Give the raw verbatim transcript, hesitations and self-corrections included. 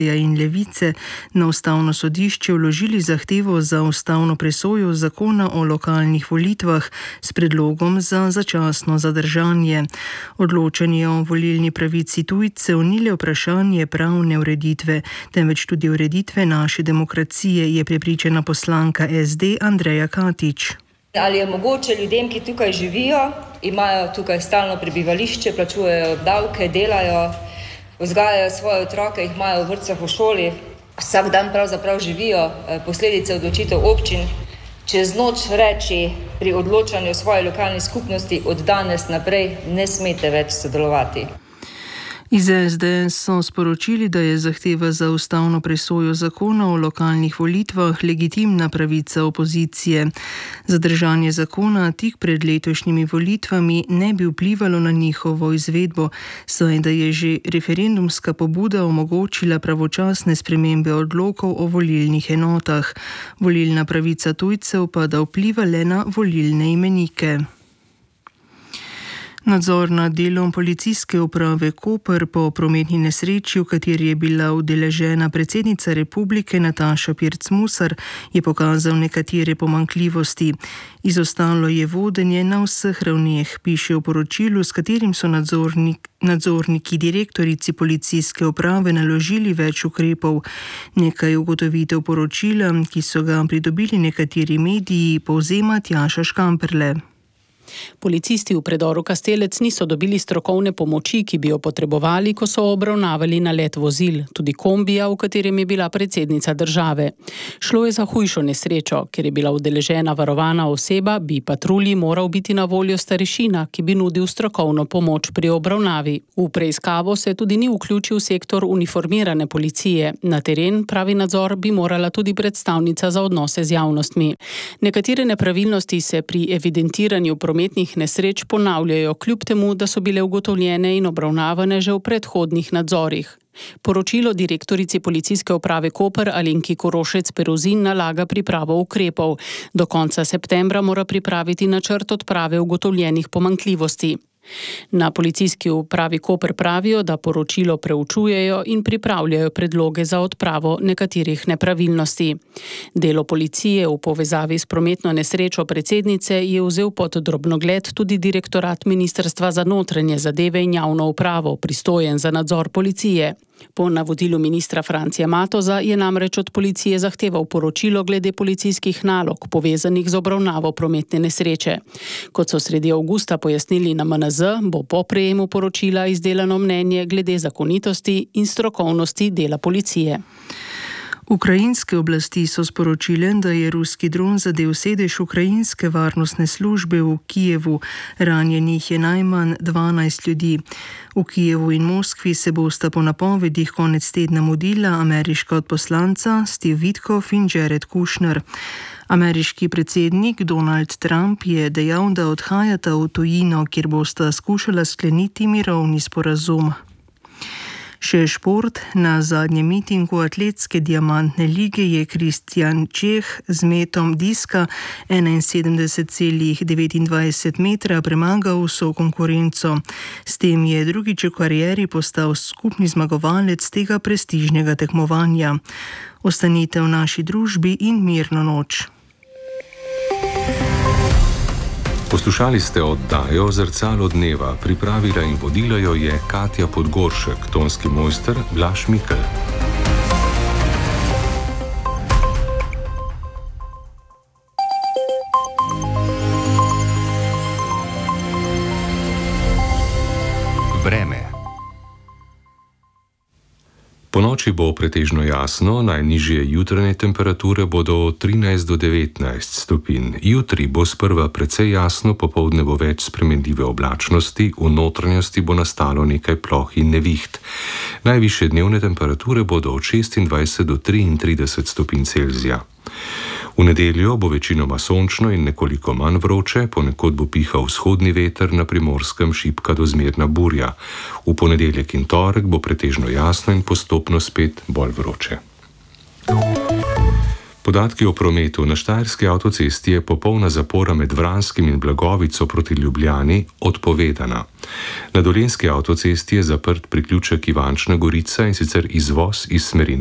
in Levice na ustavno sodišče vložili zahtevo za ustavno presojo zakona o lokalnih volitvah s predlogom za začasno zadržanje. Odločanje o volilni pravici tujcev ni le vprašanje pravne ureditve, temveč tudi ureditve naše demokracije, je prepričana poslanka S D Andreja Katič. Ali je mogoče ljudem, ki tukaj živijo, imajo tukaj stalno prebivališče, plačujejo davke, delajo, vzgajajo svoje otroke, jih imajo v vrtcih, v šoli, vsak dan pravzaprav živijo posledice odločitev občin, čez noč reči pri odločanju svoje lokalne skupnosti od danes naprej ne smete več sodelovati. Iz S D so sporočili, da je zahteva za ustavno presojo zakona o lokalnih volitvah legitimna pravica opozicije. Zadržanje zakona tik pred letošnjimi volitvami ne bi vplivalo na njihovo izvedbo, saj da je že referendumska pobuda omogočila pravočasne spremembe odlokov o volilnih enotah. Volilna pravica tujcev pa da vpliva le na volilne imenike. Nadzor nad delom policijske uprave Koper po prometni nesreči, v kateri je bila udeležena predsednica republike Nataša Pirc Musar, je pokazal nekatere pomanjkljivosti. Izostalo je vodenje na vseh ravneh, piše v poročilu, s katerim so nadzornik, nadzorniki direktorici policijske uprave naložili več ukrepov. Nekaj ugotovitev poročila, ki so ga pridobili nekateri mediji, povzema Tjaša Škamperle. Policisti v predoru Kastelec niso dobili strokovne pomoči, ki bi jo potrebovali, ko so obravnavali nalet vozil, tudi kombija, v katerem je bila predsednica države. Šlo je za hujšo nesrečo, ker je bila udeležena varovana oseba, bi patrulji moral biti na voljo starešina, ki bi nudil strokovno pomoč pri obravnavi. V preiskavo se tudi ni vključil sektor uniformirane policije. Na teren pravi nadzor bi morala tudi predstavnica za odnose z javnostmi. Nekatere nepravilnosti se pri evidentiranju prometnih nesreč ponavljajo, kljub temu, da so bile ugotovljene in obravnavane že v predhodnih nadzorih. Poročilo direktorici policijske uprave Koper Alenki Korošec Peruzin nalaga pripravo ukrepov. Do konca septembra mora pripraviti načrt odprave ugotovljenih pomanjkljivosti. Na policijski upravi Koper pravijo, da poročilo preučujejo in pripravljajo predloge za odpravo nekaterih nepravilnosti. Delo policije v povezavi s prometno nesrečo predsednice je vzel pod drobnogled tudi direktorat Ministrstva za notranje zadeve in javno upravo, pristojen za nadzor policije. Po navodilu ministra Francija Matoza je namreč od policije zahteval poročilo glede policijskih nalog, povezanih z obravnavo prometne nesreče. Kot so sredi avgusta pojasnili na M N Z, bo po prejemu poročila izdelano mnenje glede zakonitosti in strokovnosti dela policije. Ukrajinske oblasti so sporočile, da je ruski dron zadel sedež ukrajinske varnostne službe v Kijevu. Ranjenih je najmanj dvanajst ljudi. V Kijevu in Moskvi se bosta po napovedih konec tedna mudila ameriška odposlanca Steve Witkoff in Jared Kushner. Ameriški predsednik Donald Trump je dejal, da odhajata v tujino, kjer bosta skušala skleniti mirovni sporazum. Še šport. Na zadnjem mitingu atletske diamantne lige je Kristjan Čeh z metom diska enainsedemdeset celih devetindvajset metra premagal vso konkurenco. S tem je drugič v karieri postal skupni zmagovalec tega prestižnega tekmovanja. Ostanite v naši družbi in mirno noč. Poslušali ste oddajo Zrcalo dneva, pripravila in vodila jo je Katja Podgoršek, tonski mojster Blaž Mikl. Vreme. Ponoči bo pretežno jasno, najnižje jutranje temperature bodo od trinajst do devetnajst stopinj. Jutri bo sprva precej jasno, popoldne bo več spremenljive oblačnosti, v notranjosti bo nastalo nekaj ploh in neviht. Najvišje dnevne temperature bodo od šestindvajset do triintrideset stopinj Celzija. V nedeljo bo večinoma sončno in nekoliko manj vroče, ponekod bo pihal vzhodni veter, na Primorskem šibka do zmerna burja. V ponedeljek in torek bo pretežno jasno in postopno spet bolj vroče. Podatki o prometu. Na Štajerski avtocesti je popolna zapora med Vranskim in Blagovico proti Ljubljani odpovedana. Na Dolenjski avtocesti je zaprt priključek Ivančna Gorica, in sicer izvoz iz smeri